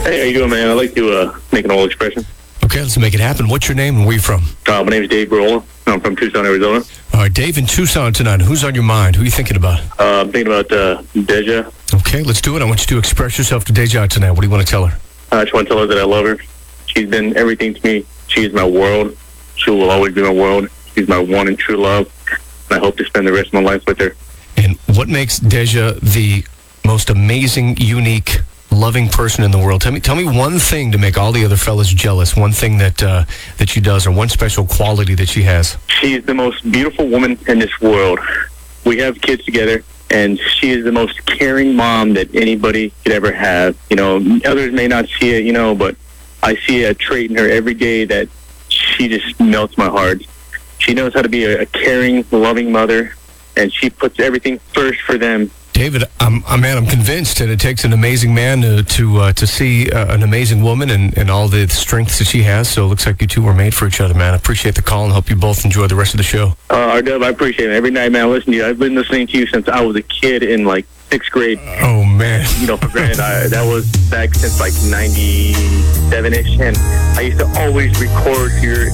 Hey, how you doing, man? I'd like to make an oral expression. Okay, let's make it happen. What's your name and where you from? My name's Dave Barola. I'm from Tucson, Arizona. All right, Dave in Tucson tonight. Who's on your mind? Who are you thinking about? I'm thinking about Deja. Okay, let's do it. I want you to express yourself to Deja tonight. What do you want to tell her? I just want to tell her that I love her. She's been everything to me. She is my world. She will always be my world. She's my one and true love. And I hope to spend the rest of my life with her. And what makes Deja the most amazing, unique, loving person in the world? Tell me one thing to make all the other fellas jealous. One thing that she does, or one special quality that she has. She is the most beautiful woman in this world. We have kids together, and she is the most caring mom that anybody could ever have. You know, others may not see it, you know, but I see a trait in her every day that she just melts my heart. She knows how to be a caring, loving mother, and she puts everything first for them. David, I'm convinced that it takes an amazing man to see an amazing woman and all the strengths that she has. So it looks like you two were made for each other, man. I appreciate the call and hope you both enjoy the rest of the show. R-Dub, I appreciate it. Every night, man, I listen to you. I've been listening to you since I was a kid in, like, 6th grade. Oh, man. You know, for granted, that was back since, like, 97-ish. And I used to always record your